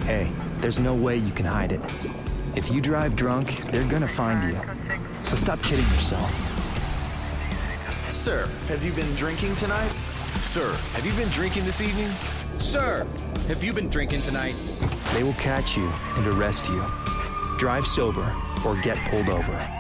Hey, there's no way you can hide it. If you drive drunk, they're gonna find you. So stop kidding yourself. Sir, have you been drinking tonight? Sir, have you been drinking this evening? Sir, have you been drinking tonight? They will catch you and arrest you. Drive sober or get pulled over.